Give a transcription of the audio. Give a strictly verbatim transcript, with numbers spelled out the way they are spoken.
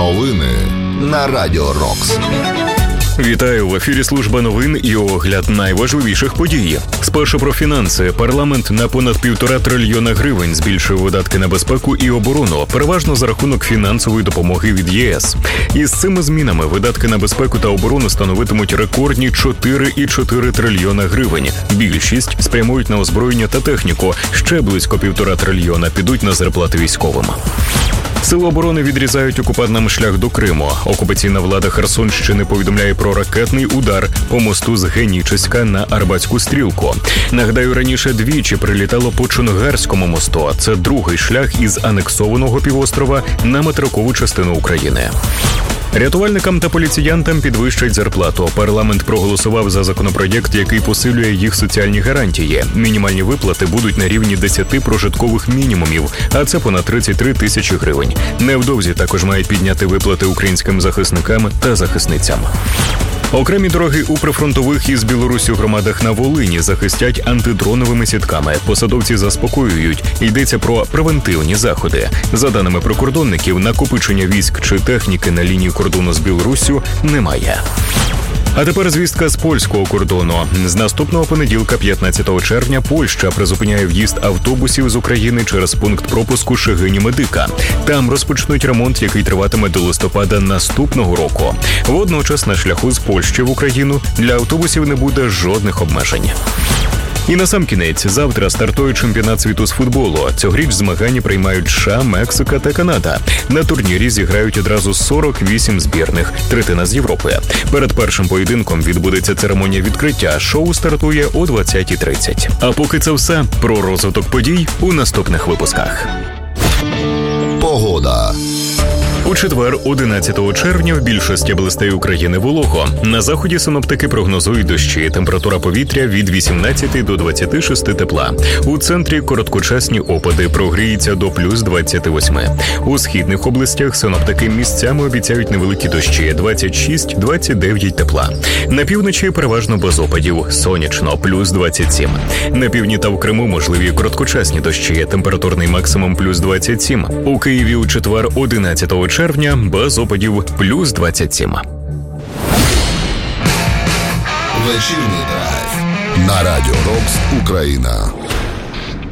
Новини на Радіо Рокс. Вітаю! В ефірі служба новин і огляд найважливіших подій. Спершу про фінанси. Парламент на понад півтора трильйона гривень збільшує видатки на безпеку і оборону, переважно за рахунок фінансової допомоги від ЄС. Із цими змінами видатки на безпеку та оборону становитимуть рекордні чотири цілих чотири трильйона гривень. Більшість спрямують на озброєння та техніку. Ще близько півтора трильйона підуть на зарплати військовим. Сили оборони відрізають окупантам шлях до Криму. Окупаційна влада Херсонщини повідомляє про ракетний удар по мосту з Генічеська на Арбатську стрілку. Нагадаю, раніше двічі прилітало по Чонгарському мосту. Це другий шлях із анексованого півострова на материкову частину України. Рятувальникам та поліціянтам підвищать зарплату. Парламент проголосував за законопроєкт, який посилює їх соціальні гарантії. Мінімальні виплати будуть на рівні десяти прожиткових мінімумів, а це понад тридцять три тисячі гривень. Невдовзі також мають підняти виплати українським захисникам та захисницям. Окремі дороги у прифронтових із Білоруссю громадах на Волині захистять антидроновими сітками. Посадовці заспокоюють, йдеться про превентивні заходи. За даними прикордонників, накопичення військ чи техніки на лінії кордону з Білоруссю немає. А тепер звістка з польського кордону. З наступного понеділка, п'ятнадцятого червня, Польща призупиняє в'їзд автобусів з України через пункт пропуску Шегині-Медика. Там розпочнуть ремонт, який триватиме до листопада наступного року. Водночас на шляху з Польщі в Україну для автобусів не буде жодних обмежень. І насамкінець, завтра стартує чемпіонат світу з футболу. Цьогоріч змагання приймають США, Мексика та Канада. На турнірі зіграють одразу сорок вісім збірних, третина з Європи. Перед першим поєдинком відбудеться церемонія відкриття. Шоу стартує о двадцятій тридцять. А поки це все. Про розвиток подій у наступних випусках. Погода. У четвер, одинадцятого червня, в більшості областей України волого. На заході синоптики прогнозують дощі. Температура повітря від вісімнадцяти до двадцяти шести тепла. У центрі короткочасні опади, прогріється до плюс двадцяти восьми. У східних областях синоптики місцями обіцяють невеликі дощі – двадцять шість - двадцять дев'ять тепла. На півночі переважно без опадів, сонячно – плюс двадцять сім. На півдні та в Криму можливі короткочасні дощі, температурний максимум – плюс двадцять сім. У Києві у четвер, одинадцятого червня, без опадів – плюс двадцять сім. Вечірній драйв на Радіо Рокс Україна.